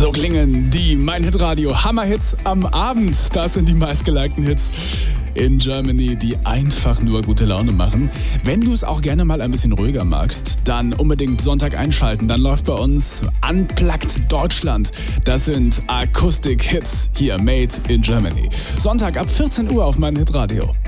So klingen die Mein Hit Radio Hammerhits am Abend. Das sind die meistgelikten Hits in Germany, die einfach nur gute Laune machen. Wenn du es auch gerne mal ein bisschen ruhiger magst, dann unbedingt Sonntag einschalten. Dann läuft bei uns Unplugged Deutschland. Das sind Akustik-Hits hier made in Germany. Sonntag ab 14 Uhr auf Mein Hit Radio.